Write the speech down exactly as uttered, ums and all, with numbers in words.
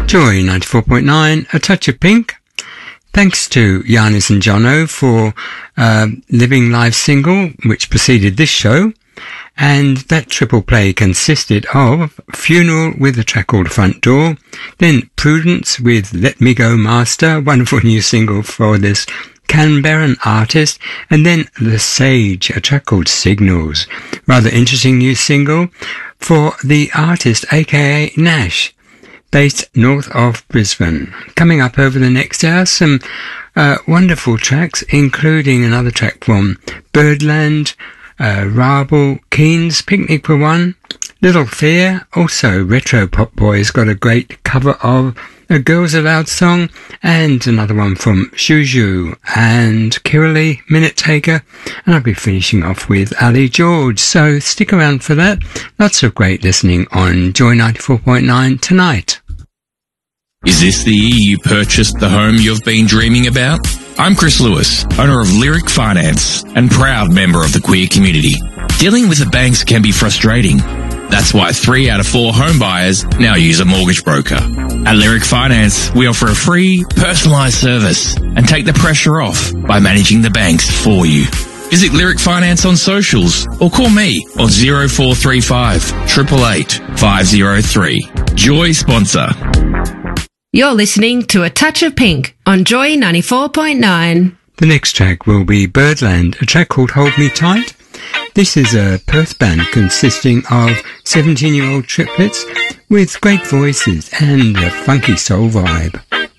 Joy ninety-four point nine, A Touch of Pink. Thanks to Giannis and Jono for uh, Living Live single, which preceded this show. And that triple play consisted of Funeral with a track called Front Door, then Prudence with Let Me Go Master, wonderful new single for this Canberran artist, and then The Sage, a track called Signals, rather interesting new single for the artist aka Nash, based north of Brisbane. Coming up over the next hour, some uh, wonderful tracks, including another track from Birdland, uh, Rabel, Keen's Picnic for one, Little Fear, also Retro Pop Boys got a great cover of a Girls Aloud song, and another one from Shuju and Kiralee, Minute Taker, and I'll be finishing off with Ali George, so stick around for that. Lots of great listening on Joy ninety-four point nine tonight. Is this the year you purchased the home you've been dreaming about? I'm Chris Lewis, owner of Lyric Finance and proud member of the queer community. Dealing with the banks can be frustrating. That's why three out of four home buyers now use a mortgage broker. At Lyric Finance, we offer a free, personalised service and take the pressure off by managing the banks for you. Visit Lyric Finance on socials or call me on zero four three five, eight eight eight, five zero three. Joy sponsor. You're listening to A Touch of Pink on Joy ninety-four point nine. The next track will be Birdland, a track called Hold Me Tight. This is a Perth band consisting of seventeen-year-old triplets with great voices and a funky soul vibe.